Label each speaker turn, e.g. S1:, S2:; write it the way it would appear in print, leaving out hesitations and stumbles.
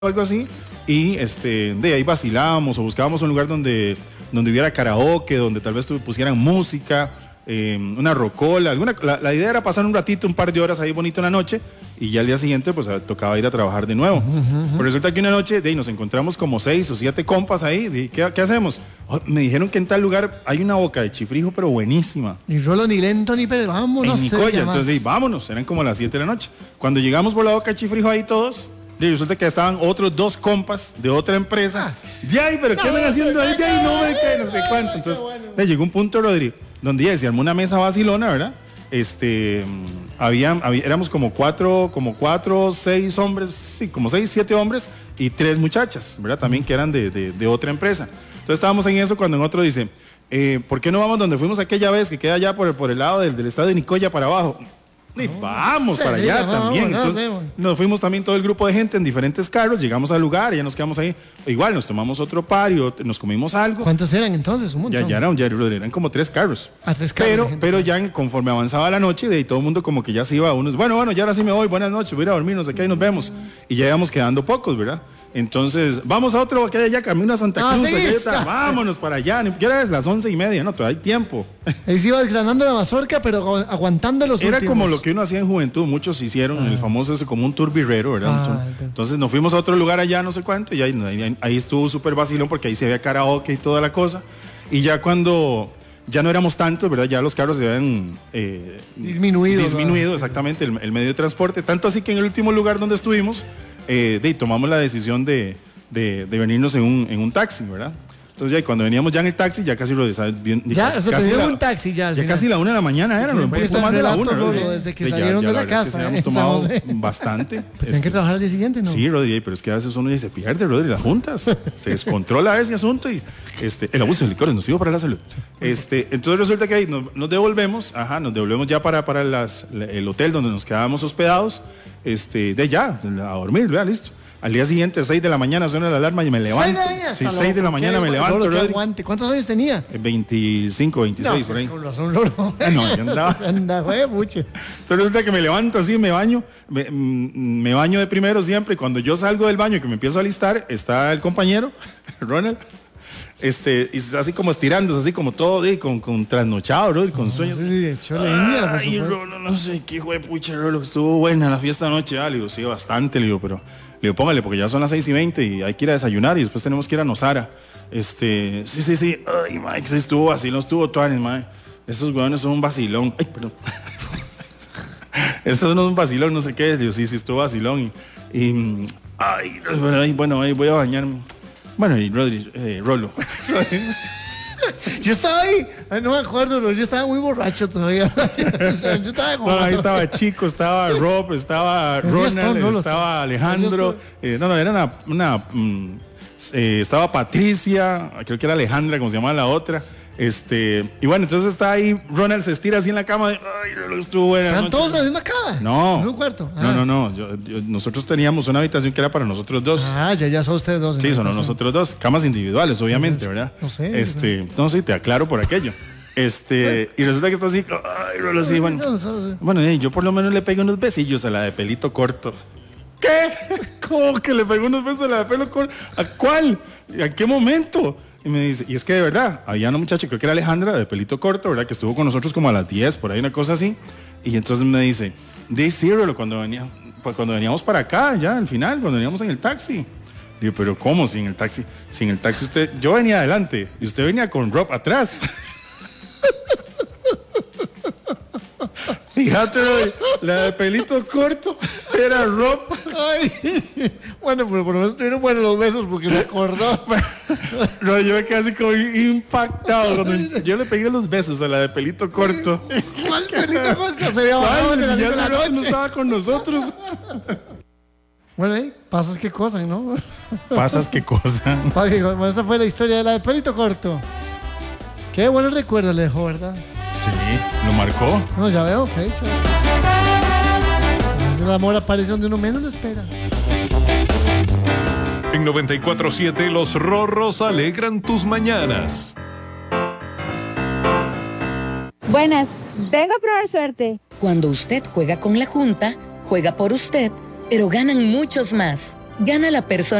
S1: algo así, y de ahí vacilábamos o buscábamos un lugar donde hubiera karaoke, donde tal vez pusieran música, una rocola, la idea era pasar un ratito, un par de horas ahí bonito en la noche, y ya al día siguiente pues tocaba ir a trabajar de nuevo. Pero resulta que una noche nos encontramos como 6 o 7 compas ahí, ¿qué hacemos? Me dijeron que en tal lugar hay una boca de chifrijo pero buenísima.
S2: Ni rolo, ni lento, ni pero vámonos.
S1: En Nicoya, entonces vámonos, eran como las 7 de la noche. Cuando llegamos por la boca de chifrijo ahí todos, y resulta que estaban otros 2 compas de otra empresa. Pero ¿qué andan haciendo ahí? No sé cuánto. Entonces llegó un punto, Rodrigo, donde ya se armó una mesa vacilona, ¿verdad? Éramos como 6 hombres, sí, como 6, 7 hombres y 3 muchachas, ¿verdad? También que eran de otra empresa. Entonces estábamos en eso cuando en otro dice, ¿por qué no vamos donde fuimos aquella vez que queda allá por el lado del estadio de Nicoya para abajo? Y vamos para allá también. Entonces nos fuimos también todo el grupo de gente en diferentes carros, llegamos al lugar, ya nos quedamos ahí. Igual nos tomamos otro pario, nos comimos algo.
S2: ¿Cuántos eran entonces? Un montón.
S1: Ya eran como 3 carros.
S2: 3 carros.
S1: Pero ya conforme avanzaba la noche, de ahí todo el mundo como que ya se iba a unos, bueno, ya ahora sí me voy, buenas noches, voy a ir a dormir, no sé qué, ahí nos vemos. Y ya íbamos quedando pocos, ¿verdad? Entonces, vamos a otro que hay allá, camino a Santa Cruz,
S2: sí,
S1: vámonos para allá, ni siquiera es las 11:30, no, todavía hay tiempo.
S2: Ahí se iba desgranando la mazorca, pero aguantando los últimos.
S1: Era como lo que uno hacía en juventud, muchos hicieron el famoso como un tour birrero, ¿verdad? Entonces nos fuimos a otro lugar allá, no sé cuánto, y ahí estuvo súper vacilón porque ahí se veía karaoke y toda la cosa. Y ya cuando ya no éramos tantos, ¿verdad? Ya los carros se habían disminuido, exactamente, el medio de transporte. Tanto así que en el último lugar donde estuvimos, tomamos la decisión de venirnos en un taxi, ¿verdad? Entonces ya cuando veníamos ya en el taxi, ya casi lo
S2: ¿sabes? Un taxi ya
S1: casi la 1 de la mañana era, un poco más de la 1.
S2: Desde que salieron de la casa.
S1: Habíamos tomado bastante.
S2: ¿Tienen que trabajar al día siguiente, no?
S1: Sí, Rodri, pero es que a veces uno ya se pierde, Rodri, las juntas. Se descontrola ese asunto y el abuso de licores nocivo para la salud. Entonces resulta que ahí nos devolvemos ya para el hotel donde nos quedábamos hospedados, a dormir, ¿verdad? Listo. Al día siguiente, 6 de la mañana, suena la alarma y me levanto. 6 de la mañana me levanto.
S2: ¿Cuántos años tenía?
S1: 25, 26, por ahí.
S2: Con razón, Loro.
S1: No, yo andaba.
S2: Mucho.
S1: Entonces resulta que me levanto así, me baño de primero siempre. Y cuando yo salgo del baño y que me empiezo a alistar, está el compañero, Ronald, y así como estirándose, así como todo, con trasnochado, ¿no? Y con sueños.
S2: Sí,
S1: ay, Rolo, no sé qué hijo de pucha, Rolo, estuvo buena la fiesta anoche. Le digo, sí, bastante, le digo, pero... Le digo, póngale, porque ya son las 6:20 y hay que ir a desayunar y después tenemos que ir a Nosara. Sí. Ay, Mike, sí estuvo vacilón, estuvo tuanes, Mike. Esos huevones son un vacilón. Ay, perdón. Estos no son un vacilón, no sé qué es. Le digo, sí, estuvo vacilón. Bueno, ahí voy a bañarme. Bueno, y Rolo.
S2: Yo estaba ahí, no me acuerdo, yo estaba muy borracho todavía. Yo estaba
S1: ahí estaba Chico, estaba Rob, estaba Ronald, estaba Alejandro. Era estaba Patricia, creo que era Alejandra, como se llamaba la otra. Y bueno, entonces está ahí, Ronald se estira así en la cama. Ay, estuvo buena.
S2: ¿Están todos en la misma cama?
S1: No.
S2: ¿En un cuarto?
S1: No. Nosotros teníamos una habitación que era para nosotros dos.
S2: Ya son ustedes dos.
S1: Sí, son nosotros dos. Camas individuales, obviamente, ¿verdad?
S2: No sé.
S1: Entonces te aclaro por aquello. Y resulta que está así, ay, Rolo, sí, bueno. Bueno, yo por lo menos le pego unos besillos a la de pelito corto. ¿Qué? ¿Cómo que le pegó unos besos a la de pelo corto? ¿A cuál? ¿A qué momento? Y me dice, y es que de verdad, había una muchacha, creo que era Alejandra, de pelito corto, ¿verdad? Que estuvo con nosotros como a las 10, por ahí una cosa así. Y entonces me dice, cuando veníamos para acá, ya al final, cuando veníamos en el taxi. Digo, pero ¿cómo sin el taxi? Sin el taxi yo venía adelante y usted venía con Rob atrás. Fíjate, la de pelito corto era Rob.
S2: Ay, bueno, pero por lo menos tuvieron buenos los besos porque se acordó.
S1: No, yo me quedé así como impactado cuando yo le pegué los besos a la de pelito corto.
S2: ¿Cuál pelito corto? Se había bajado
S1: si ya no estaba con nosotros.
S2: Bueno, pasas qué cosa, ¿no?
S1: Pasas qué cosa.
S2: Bueno, esta fue la historia de la de pelito corto. Qué buenos recuerdos le dejó, ¿verdad?
S1: Sí, lo marcó.
S2: No, ya veo, ok, chaval. El amor aparece donde uno menos lo espera.
S3: En 94.7 los Rorros alegran tus mañanas.
S4: Buenas, vengo a probar suerte.
S5: Cuando usted juega con la Junta, juega por usted, pero ganan muchos más. gana la persona